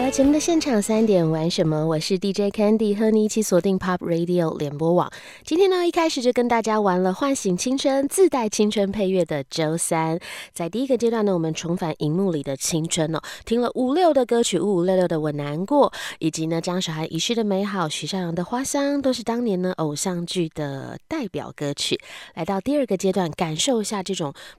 了节目的现场3点玩什么？我是 DJ Candy， 和你一起锁定 Pop Radio 联播网。今天呢，一开始就跟大家玩了唤醒青春、自带青春配乐的周三。在第一个阶段呢，我们重返荧幕里的青春哦，听了56的歌曲，5566的我难过，以及呢张韶涵遗失的美好、许绍洋的花香，都是当年呢偶像剧的代表歌曲。来到第二个阶段，感受一下这种